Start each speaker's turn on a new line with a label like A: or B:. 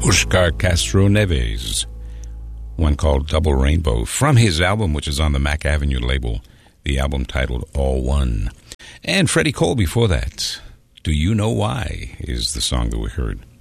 A: Oscar Castro Neves, one called Double Rainbow, from his album, which is on the Mac Avenue label, the album titled All One. And Freddie Cole before that, Do You Know Why, is the song that we heard.